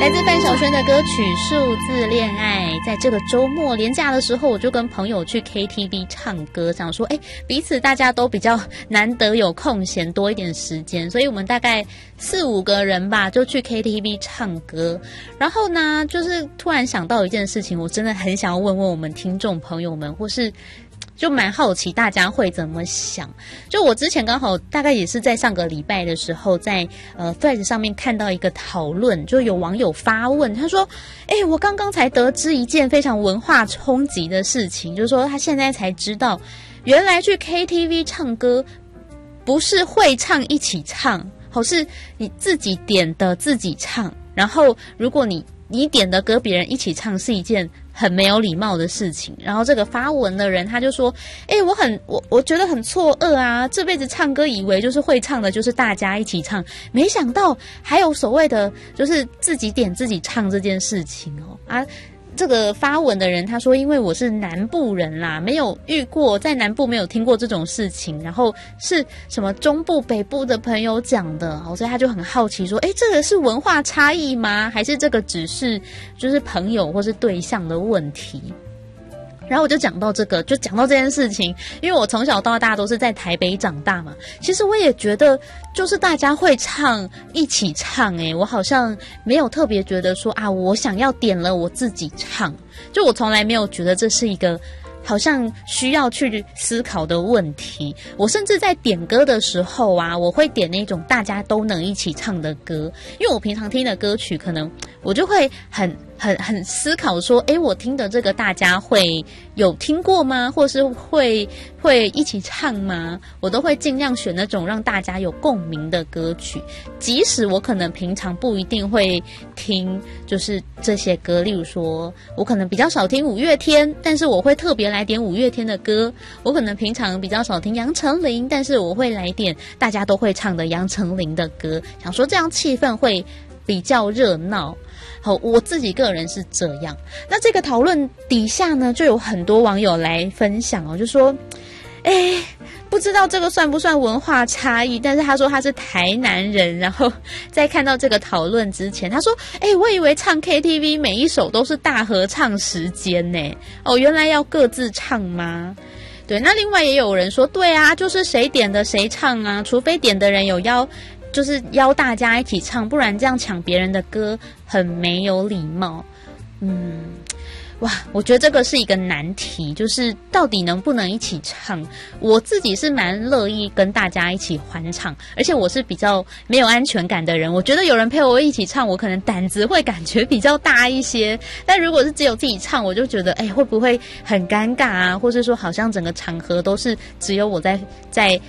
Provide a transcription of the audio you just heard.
来自范晓萱的歌曲《数字恋爱》。在这个周末连假的时候，我就跟朋友去 KTV 唱歌，想说彼此大家都比较难得有空闲多一点时间，所以我们大概4-5个人吧，就去 KTV 唱歌。然后呢，就是突然想到一件事情，我真的很想要问问我们听众朋友们，或是就蛮好奇大家会怎么想。就我之前刚好大概也是在上个礼拜的时候，在Threads 上面看到一个讨论，就有网友发问，他说我刚刚才得知一件非常文化冲击的事情，就是说他现在才知道原来去 KTV 唱歌不是会唱一起唱，是你自己点的自己唱，然后如果你点的歌别人一起唱是一件很没有礼貌的事情。然后这个发文的人他就说我觉得很错愕啊，这辈子唱歌以为就是会唱的就是大家一起唱，没想到还有所谓的就是自己点自己唱这件事情这个发文的人他说，因为我是南部人啦，没有遇过，在南部没有听过这种事情，然后是什么中部北部的朋友讲的，所以他就很好奇说这个是文化差异吗？还是这个只是就是朋友或是对象的问题？然后我就讲到这件事情，因为我从小到大都是在台北长大嘛，其实我也觉得就是大家会唱一起唱我好像没有特别觉得说我想要点了我自己唱，就我从来没有觉得这是一个好像需要去思考的问题。我甚至在点歌的时候我会点那种大家都能一起唱的歌，因为我平常听的歌曲可能我就会很思考说我听的这个大家会有听过吗？或是会一起唱吗？我都会尽量选那种让大家有共鸣的歌曲，即使我可能平常不一定会听就是这些歌，例如说我可能比较少听五月天，但是我会特别来点五月天的歌。我可能平常比较少听杨丞琳，但是我会来点大家都会唱的杨丞琳的歌，想说这样气氛会比较热闹。我自己个人是这样。那这个讨论底下呢，就有很多网友来分享就说不知道这个算不算文化差异，但是他说他是台南人，然后在看到这个讨论之前他说我以为唱 KTV 每一首都是大合唱时间呢，原来要各自唱吗？对，那另外也有人说对啊，就是谁点的谁唱啊，除非点的人有就是邀大家一起唱，不然这样抢别人的歌很没有礼貌。我觉得这个是一个难题，就是到底能不能一起唱。我自己是蛮乐意跟大家一起欢唱，而且我是比较没有安全感的人，我觉得有人陪我一起唱，我可能胆子会感觉比较大一些。但如果是只有自己唱，我就觉得会不会很尴尬啊，或是说好像整个场合都是只有我在